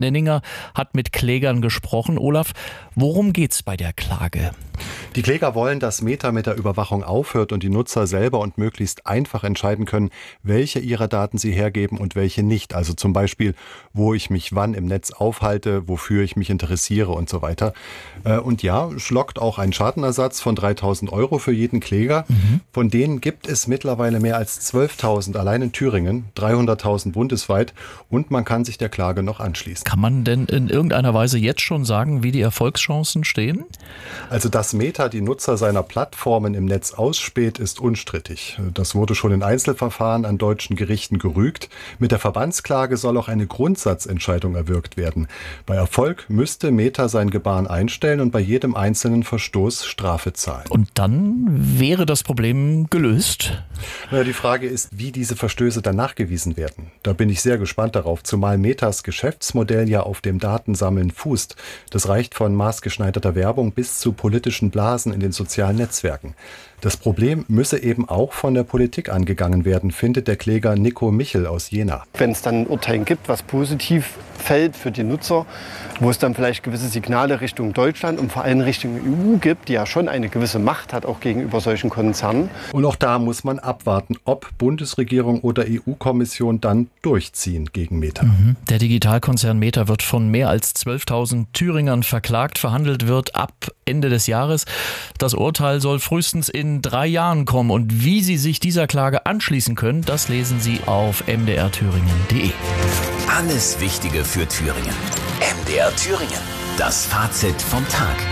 Nenninger hat mit Klägern gesprochen. Olaf, worum geht's bei der Klage? Die Kläger wollen, dass Meta mit der Überwachung aufhört und die Nutzer selber und möglichst einfach entscheiden können, welche ihrer Daten sie hergeben und welche nicht. Also zum Beispiel, wo ich mich wann im Netz aufhalte, wofür ich mich interessiere und so weiter. Und ja, lockt auch ein Schadenersatz von 3.000 € für jeden Kläger. Von denen gibt es mittlerweile mehr als 12.000 allein in Thüringen, 300.000 bundesweit und man kann sich der Klage noch anschließen. Kann man denn in irgendeiner Weise jetzt schon sagen, wie die Erfolgschancen stehen? Also, dass Meta die Nutzer seiner Plattformen im Netz ausspäht, ist unstrittig. Das wurde schon in Einzelverfahren an deutschen Gerichten gerügt. Mit der Verbandsklage soll auch eine Grundsatzentscheidung erwirkt werden. Bei Erfolg müsste Meta sein Gebaren einstellen und bei jedem einzelnen Verstoß Strafe zahlen. Und dann wäre das Problem gelöst? Die Frage ist, wie diese Verstöße dann nachgewiesen werden. Da bin ich sehr gespannt darauf, zumal Metas Geschäftsmodell ja auf dem Datensammeln fußt. Das reicht von maßgeschneiderter Werbung bis zu politischen Blasen in den sozialen Netzwerken. Das Problem müsse eben auch von der Politik angegangen werden, findet der Kläger Nico Michel aus Jena. Wenn es dann ein Urteil gibt, was positiv fällt für die Nutzer, wo es dann vielleicht gewisse Signale Richtung Deutschland und vor allem Richtung EU gibt, die ja schon eine gewisse Macht hat, auch gegenüber solchen Konzernen. Und auch da muss man abwarten, ob Bundesregierung oder EU-Kommission dann durchziehen gegen Meta. Der Digitalkonzern Meta wird von mehr als 12.000 Thüringern verklagt. Verhandelt wird ab Ende des Jahres. Das Urteil soll frühestens in 3 Jahren kommen. Und wie Sie sich dieser Klage anschließen können, das lesen Sie auf mdrthüringen.de. Alles Wichtige für Thüringen. MDR Thüringen. Das Fazit vom Tag.